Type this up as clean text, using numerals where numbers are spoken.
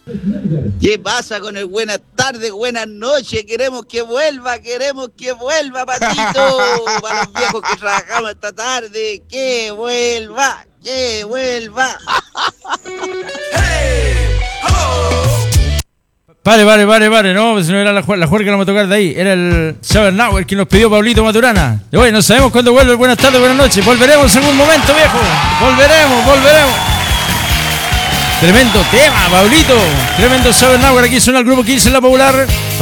¿Qué pasa con el buenas tardes, buenas noches? Queremos que vuelva, Patito. Para los viejos que trabajamos esta tarde, que vuelva. Pare, no, pues no era la juerga que no me tocar de ahí, era el Sabernauer que nos pidió Pablito Maturana. Y bueno, no sabemos cuándo vuelve, buenas tardes, buenas noches, volveremos en algún momento, viejo, volveremos. Tremendo tema, Pablito, tremendo Sabernauer, aquí suena el grupo 15 en la Popular,